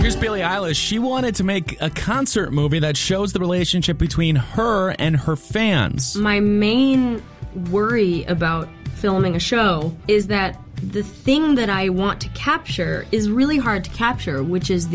Here's Billie Eilish. She wanted to make a concert movie that shows the relationship between her and her fans. My main worry about filming a show is that the thing that I want to capture is really hard to capture, which is